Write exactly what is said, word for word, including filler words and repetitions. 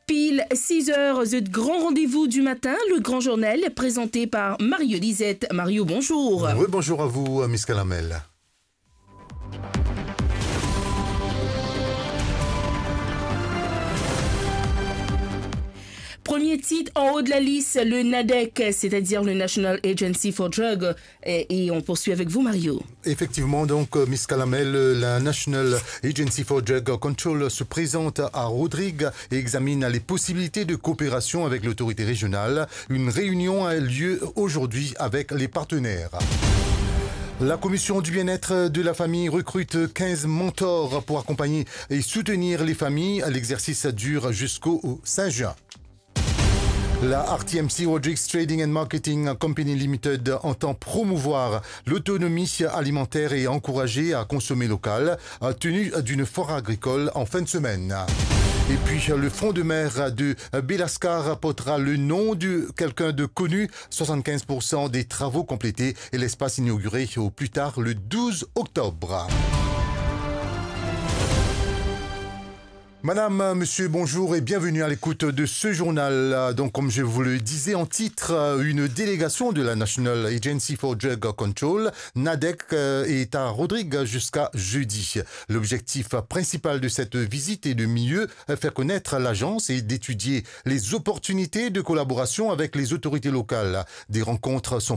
Pile six heures, le grand rendez-vous du matin, le grand journal présenté par Mario Lisette. Mario, bonjour. Oui, bonjour à vous, Miss Calamel. Premier titre en haut de la liste, le NADEC, c'est-à-dire le National Agency for Drug. Et, et on poursuit avec vous, Mario. Effectivement, donc, Miss Calamel, la National Agency for Drug Control se présente à Rodrigue et examine les possibilités de coopération avec l'autorité régionale. Une réunion a lieu aujourd'hui avec les partenaires. La commission du bien-être de la famille recrute quinze mentors pour accompagner et soutenir les familles. L'exercice dure jusqu'au cinq juin. La R T M C Rodrigues Trading and Marketing Company Limited entend promouvoir l'autonomie alimentaire et encourager à consommer local, tenue d'une foire agricole en fin de semaine. Et puis, le front de mer de Belascar portera le nom de quelqu'un de connu, soixante-quinze pour cent des travaux complétés et l'espace inauguré au plus tard le douze octobre. Madame, monsieur, bonjour et bienvenue à l'écoute de ce journal. Donc, comme je vous le disais en titre, une délégation de la National Agency for Drug Control, NADEC, est à Rodrigue jusqu'à jeudi. L'objectif principal de cette visite est de mieux faire connaître l'agence et d'étudier les opportunités de collaboration avec les autorités locales. Des rencontres sont